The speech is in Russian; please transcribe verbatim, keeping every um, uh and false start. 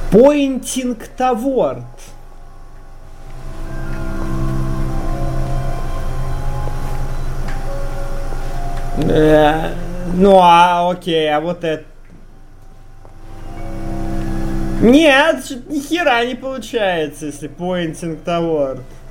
Pointing toward. Э, ну, а, окей, а вот это... Нет, что-то ни хера не получается, если pointing toward.